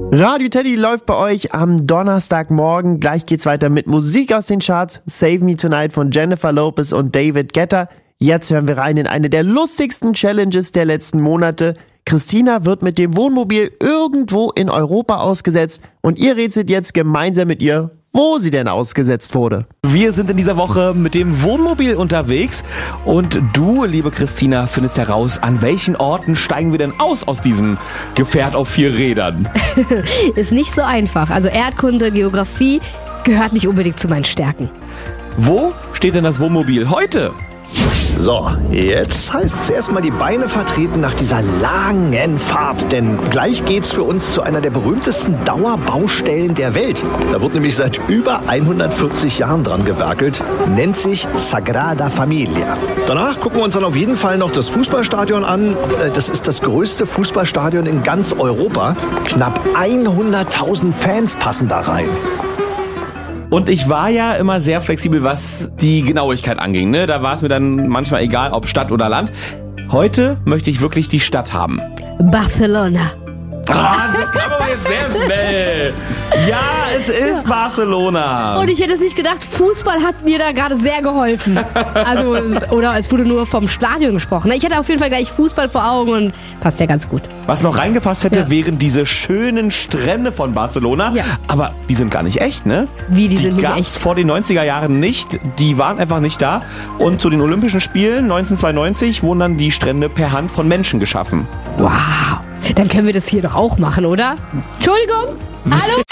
Radio Teddy läuft bei euch am Donnerstagmorgen. Gleich geht's weiter mit Musik aus den Charts. Save Me Tonight von Jennifer Lopez und David Guetta. Jetzt hören wir rein in eine der lustigsten Challenges der letzten Monate. Christina wird mit dem Wohnmobil irgendwo in Europa ausgesetzt und ihr rätselt jetzt gemeinsam mit ihr, wo sie denn ausgesetzt wurde. Wir sind in dieser Woche mit dem Wohnmobil unterwegs und du, liebe Christina, findest heraus, an welchen Orten steigen wir denn aus diesem Gefährt auf 4 Rädern? Ist nicht so einfach. Also Erdkunde, Geografie gehört nicht unbedingt zu meinen Stärken. Wo steht denn das Wohnmobil heute? So, jetzt heißt es erstmal die Beine vertreten nach dieser langen Fahrt, denn gleich geht's für uns zu einer der berühmtesten Dauerbaustellen der Welt. Da wird nämlich seit über 140 Jahren dran gewerkelt, nennt sich Sagrada Familia. Danach gucken wir uns dann auf jeden Fall noch das Fußballstadion an. Das ist das größte Fußballstadion in ganz Europa. Knapp 100.000 Fans passen da rein. Und ich war ja immer sehr flexibel, was die Genauigkeit anging, ne? Da war es mir dann manchmal egal, ob Stadt oder Land. Heute möchte ich wirklich die Stadt haben. Barcelona. Ah, das kam aber jetzt sehr schnell. Ja, es ist Barcelona. Und ich hätte es nicht gedacht, Fußball hat mir da gerade sehr geholfen. Also, oder es wurde nur vom Stadion gesprochen. Ich hatte auf jeden Fall gleich Fußball vor Augen und passt ja ganz gut. Was noch reingepasst hätte, Ja. wären diese schönen Strände von Barcelona. Ja. Aber die sind gar nicht echt, ne? Wie, die sind nicht gab's echt? vor den 90er Jahren nicht. Die waren einfach nicht da. Und zu den Olympischen Spielen 1992 wurden dann die Strände per Hand von Menschen geschaffen. Wow. Dann können wir das hier doch auch machen, oder? Entschuldigung. Hallo?